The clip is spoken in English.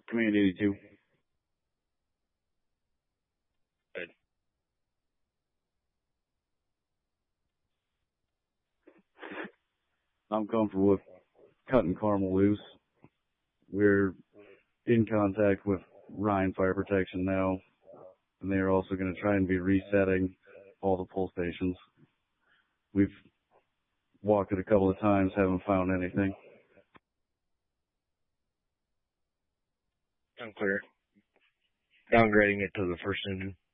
Command 82. Good. I'm comfortable with cutting Carmel loose. We're in contact with Ryan Fire Protection now, and they're also going to try and be resetting all the pull stations. We've walked it a couple of times, haven't found anything. Unclear. Downgrading it to the first engine.